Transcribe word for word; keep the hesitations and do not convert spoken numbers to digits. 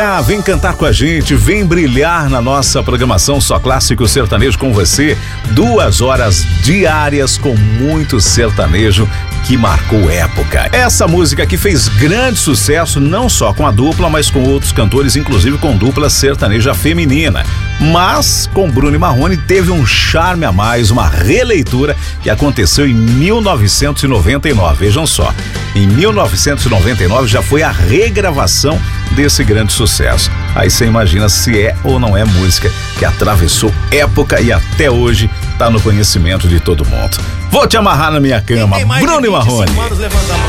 Ah, vem cantar com a gente, vem brilhar na nossa programação Só Clássico Sertanejo com você. Duas horas diárias com muito sertanejo que marcou época. Essa música aqui fez grande sucesso, não só com a dupla, mas com outros cantores, inclusive com dupla sertaneja feminina. Mas com Bruno e Marrone teve um charme a mais, uma releitura que aconteceu em mil novecentos e noventa e nove. Vejam só, em mil novecentos e noventa e nove já foi a regravação desse grande sucesso. Aí você imagina se é ou não é música que atravessou época e até hoje tá no conhecimento de todo mundo. Vou te amarrar na minha cama, Bruno e Marrone.